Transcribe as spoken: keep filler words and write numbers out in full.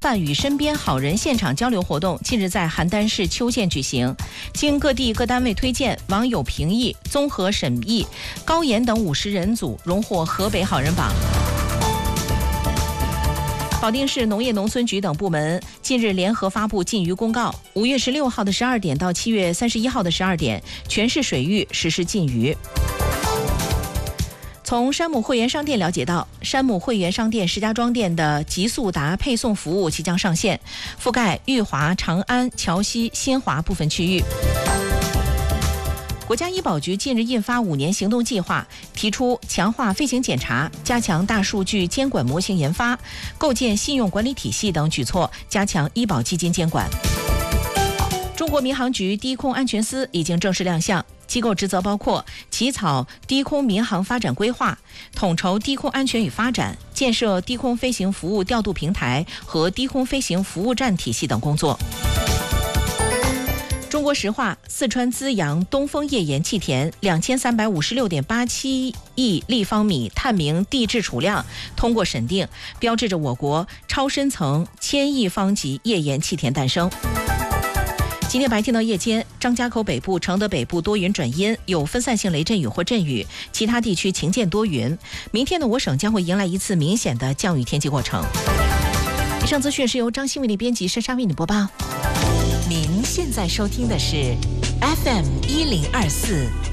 伴与身边好人现场交流活动近日在邯郸市邱县举行，经各地各单位推荐，网友评议、综合审议，高岩等五十人组荣获河北好人榜。保定市农业农村局等部门近日联合发布禁渔公告，五月十六号的十二点到七月三十一号的十二点，全市水域实施禁渔。从山姆会员商店了解到，山姆会员商店石家庄店的极速达配送服务即将上线，覆盖裕华、长安、桥西、新华部分区域。国家医保局近日印发五年行动计划，提出强化飞行检查、加强大数据监管模型研发、构建信用管理体系等举措，加强医保基金监管。中国民航局低空安全司已经正式亮相，机构职责包括起草低空民航发展规划、统筹低空安全与发展、建设低空飞行服务调度平台和低空飞行服务站体系等工作。中国石化四川资阳东风页岩气田两千三百五十六点八七亿立方米探明地质储量通过审定，标志着我国超深层千亿方级页岩气田诞生。今天白天到夜间，张家口北部、承德北部多云转阴，有分散性雷阵雨或阵雨，其他地区晴间多云。明天的我省将会迎来一次明显的降雨天气过程。以上资讯是由张新为你编辑，珊珊为你播报。您现在收听的是 F M 一零二四